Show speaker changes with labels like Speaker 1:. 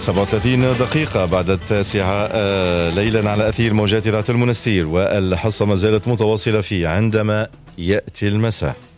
Speaker 1: 37 دقيقة بعد 9 ليلا على أثير موجات إذاعة المنستير، والحصة ما زالت متواصلة في عندما يأتي المساء.